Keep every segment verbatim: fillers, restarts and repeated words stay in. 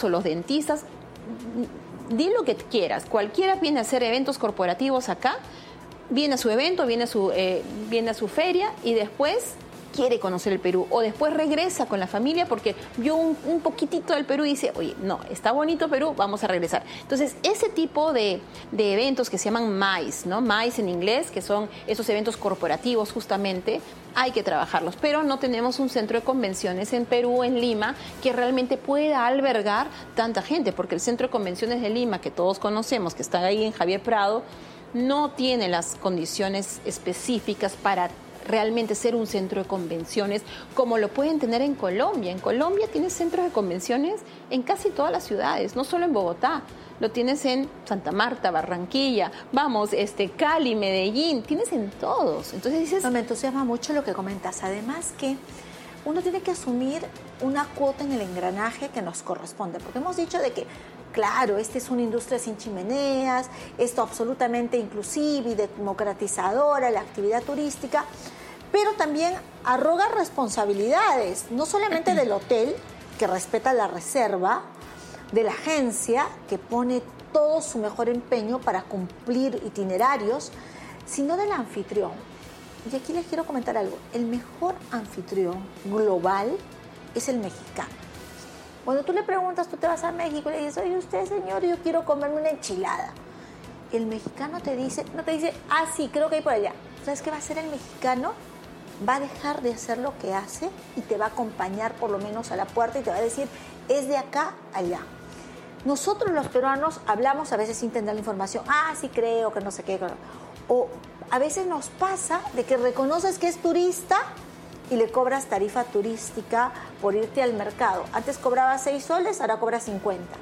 o los dentistas, di lo que quieras. Cualquiera viene a hacer eventos corporativos acá, viene a su evento, viene a su, eh, viene a su feria y después quiere conocer el Perú o después regresa con la familia porque vio un, un poquitito del Perú y dice, oye, no, está bonito Perú, vamos a regresar. Entonces, ese tipo de, de eventos que se llaman M A I C, ¿no? M A I C en inglés, que son esos eventos corporativos justamente, hay que trabajarlos, pero no tenemos un centro de convenciones en Perú, en Lima, que realmente pueda albergar tanta gente, porque el centro de convenciones de Lima, que todos conocemos, que está ahí en Javier Prado, no tiene las condiciones específicas para realmente ser un centro de convenciones como lo pueden tener en Colombia. En Colombia tienes centros de convenciones en casi todas las ciudades, no solo en Bogotá. Lo tienes en Santa Marta, Barranquilla, vamos, este, Cali, Medellín, tienes en todos. Entonces dices... No, me entusiasma mucho lo que comentas. Además que uno tiene que asumir una cuota en el engranaje que nos corresponde, porque hemos dicho de que, claro, esta es una industria sin chimeneas, esto absolutamente inclusiva y democratizadora, la actividad turística, pero también arroga responsabilidades, no solamente del hotel, que respeta la reserva, de la agencia, que pone todo su mejor empeño para cumplir itinerarios, sino del anfitrión. Y aquí les quiero comentar algo. El mejor anfitrión global es el mexicano. Cuando tú le preguntas, tú te vas a México y le dices, oye, usted, señor, yo quiero comerme una enchilada. El mexicano te dice, no te dice, ah, sí, creo que hay por allá. ¿Sabes qué va a hacer el mexicano? Va a dejar de hacer lo que hace y te va a acompañar por lo menos a la puerta y te va a decir, es de acá a allá. Nosotros los peruanos hablamos a veces sin tener la información, ah, sí creo, que no sé qué. O a veces nos pasa de que reconoces que es turista y le cobras tarifa turística por irte al mercado. Antes cobraba seis soles, ahora cobra cincuenta.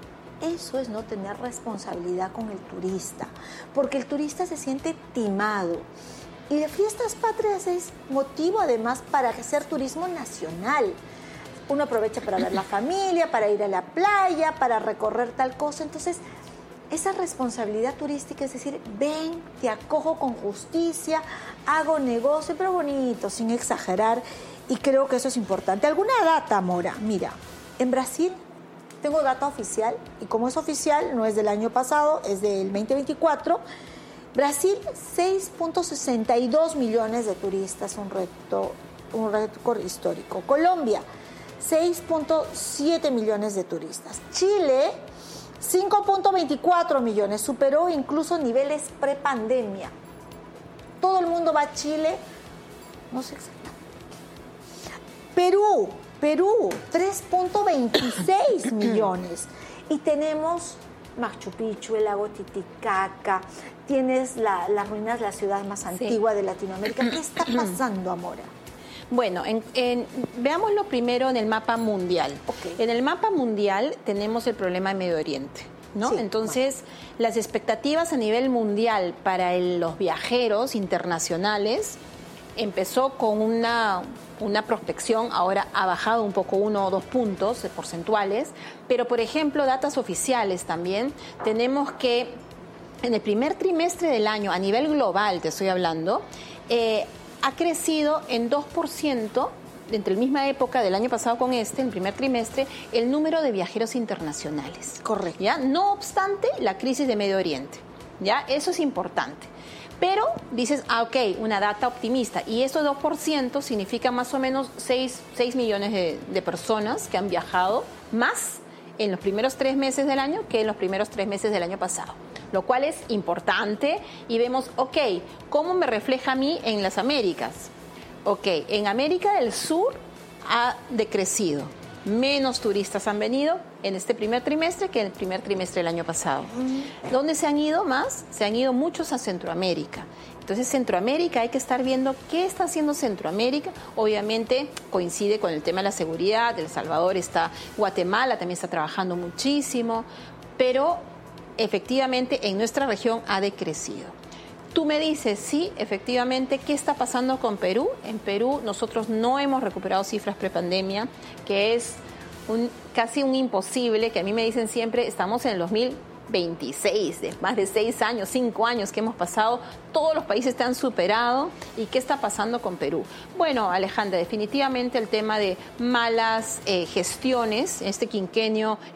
Eso es no tener responsabilidad con el turista, porque el turista se siente timado. Y de Fiestas Patrias es motivo además para hacer turismo nacional. Uno aprovecha para ver la familia, para ir a la playa, para recorrer tal cosa. Entonces, esa responsabilidad turística, es decir, ven, te acojo con justicia, hago negocio, pero bonito, sin exagerar, y creo que eso es importante. ¿Alguna data, Mora? Mira, en Brasil tengo data oficial, y como es oficial, no es del año pasado, es del veinte veinticuatro, Brasil, seis punto sesenta y dos millones de turistas, un reto, un récord histórico. Colombia, seis punto siete millones de turistas. Chile, cinco punto veinticuatro millones, superó incluso niveles prepandemia. Todo el mundo va a Chile, no sé exactamente. Perú, Perú, tres punto veintiséis millones. Y tenemos Machu Picchu, el lago Titicaca, tienes la, las ruinas de la ciudad más antigua sí. de Latinoamérica. ¿Qué está pasando, Amora? Bueno, en, en, veámoslo primero en el mapa mundial. Okay. En el mapa mundial tenemos el problema de Medio Oriente, ¿no? Sí, Entonces, bueno. las expectativas a nivel mundial para el, los viajeros internacionales empezó con una, una prospección, ahora ha bajado un poco uno o dos puntos porcentuales, pero por ejemplo, datos oficiales también, tenemos que en el primer trimestre del año, a nivel global te estoy hablando, eh, ha crecido en dos por ciento, entre la misma época del año pasado con este, en el primer trimestre, el número de viajeros internacionales. Correcto. ¿Ya? No obstante, la crisis de Medio Oriente. ¿Ya? Eso es importante. Pero dices, ah, ok, una data optimista. Y eso dos por ciento significa más o menos seis millones de, de personas que han viajado más en los primeros tres meses del año que en los primeros tres meses del año pasado. Lo cual es importante y vemos, ok, ¿cómo me refleja a mí en las Américas? Ok, en América del Sur ha decrecido. Menos turistas han venido en este primer trimestre que en el primer trimestre del año pasado. Mm. ¿Dónde se han ido más? Se han ido muchos a Centroamérica. Entonces, Centroamérica, hay que estar viendo qué está haciendo Centroamérica. Obviamente coincide con el tema de la seguridad. El Salvador está, Guatemala también está trabajando muchísimo, pero efectivamente en nuestra región ha decrecido. Tú me dices, sí, efectivamente, ¿qué está pasando con Perú? En Perú nosotros no hemos recuperado cifras prepandemia, que es un, casi un imposible, que a mí me dicen siempre, estamos en el dos mil veintiséis, de más de seis años, cinco años que hemos pasado, todos los países te han superado. ¿Y qué está pasando con Perú? Bueno, Alejandra, definitivamente el tema de malas eh, gestiones, este quinquenio